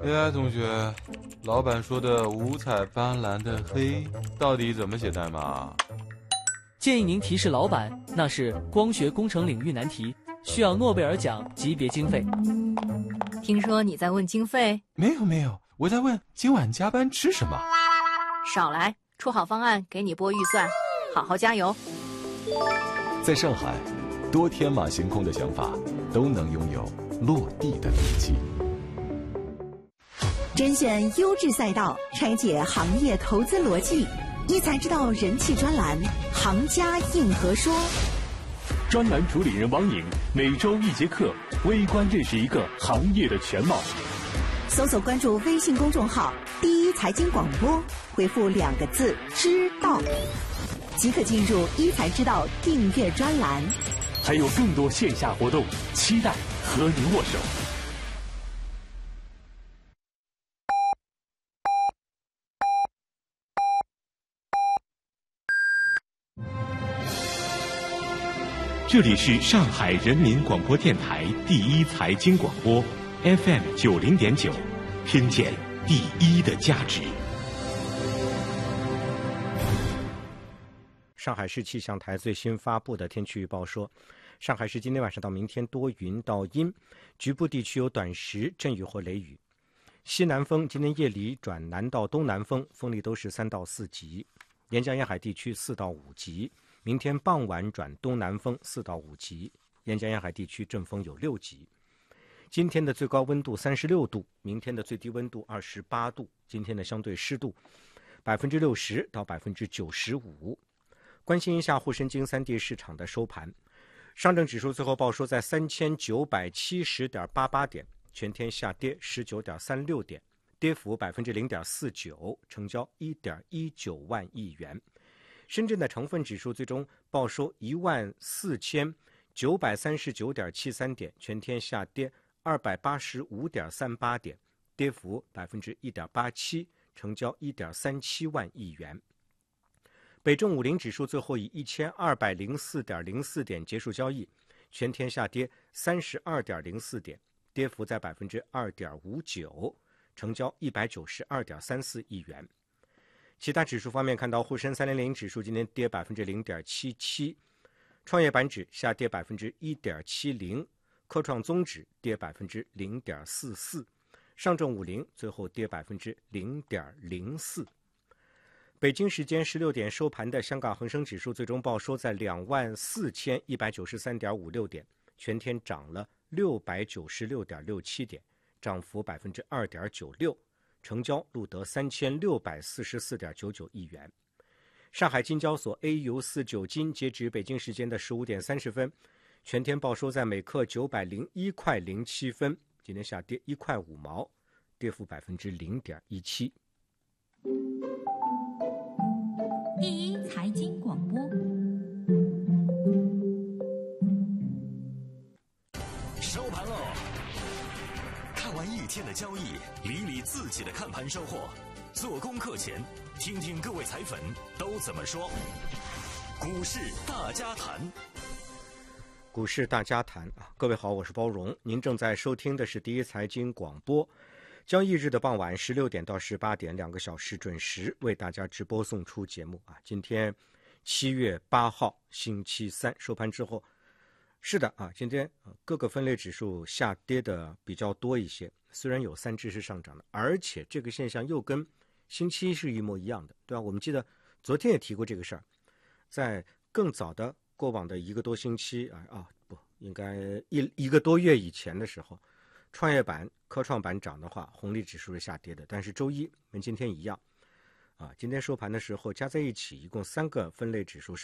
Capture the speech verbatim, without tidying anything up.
A I 同学，老板说的五彩斑斓的黑到底怎么写代码？ 建议您提示老板，那是光学工程领域难题，需要诺贝尔奖级别经费。 听说你在问经费？ 没有没有，我在问今晚加班吃什么。 少来，出好方案给你拨预算，好好加油。 在上海，多天马行空的想法都能拥有落地的底气。 甄选优质赛道，拆解行业投资逻辑，一财知道人气专栏，行家硬核说。 专栏主理人王颖每周一节课，微观认识一个行业的全貌。 搜索关注微信公众号第一财经广播，回复两个字知道，即可进入一财知道订阅专栏。 还有更多线下活动，期待和您握手。这里是上海人民广播电台第一财经广播 F M 九零点九，听见第一的价值。 上海市气象台最新发布的天气预报说，上海市今天晚上到明天多云到阴，局部地区有短时阵雨或雷雨。西南风今天夜里转南到东南风，风力都是三到四级。沿江沿海地区四到五级。明天傍晚转东南风四到五级，沿江沿海地区阵风有六级。今天的最高温度三十六度，明天的最低温度二十八度。今天的相对湿度百分之六十到百分之九十五。关心一下沪深京三地市场的收盘，上证指数最后报收在三千九百七十点八八点，全天下跌十九点三六点，跌幅百分之零点四九，成交一点一九万亿元。深圳的成分指数最终报收一万四千九百三十九点七三点，全天下跌二百八十五点三八点，跌幅百分之一点八七，成交一点三七万亿元。北证五零指数最后以一千二百零四点零四点结束交易，全天下跌三十二点零四点，跌幅在百分之二点五九，成交一百九十二点三四亿元。其他指数方面，看到沪深三零零指数今天跌百分之零点七七，创业板指下跌百分之一点七零，科创综指跌百分之零点四四，上证五零最后跌百分之零点零四。北京时间十六点收盘的香港恒生指数最终报收在两万四千一百九十三点五六点，全天涨了六百九十六点六七点，涨幅百分之二点九六。成交录得三千六百四十四点九九亿元。上海金交所 A 油四九金截止北京时间的十五点三十分，全天报收在每克九百零一块零七分，今天下跌一块五毛，跌幅百分之零点一七。 第一财经广播， 收盘喽！看完一天的交易，理理自己的看盘收获。做功课前，听听各位财粉都怎么说。股市大家谈， 股市大家谈啊！各位好，我是包荣，您正在收听的是第一财经广播。交易日的傍晚十六点到十八点，两个小时准时为大家直播送出节目啊！今天七月八号，星期三，收盘之后。是的啊，今天各个分类指数下跌的比较多一些，虽然有三只是上涨的，而且这个现象又跟星期一是一模一样的，对吧？我们记得昨天也提过这个事儿，在更早的过往的一个多星期啊啊不，应该一一个多月以前的时候，创业板、科创板涨的话，红利指数是下跌的，但是周一跟今天一样，啊，今天收盘的时候加在一起，一共三个分类指数上。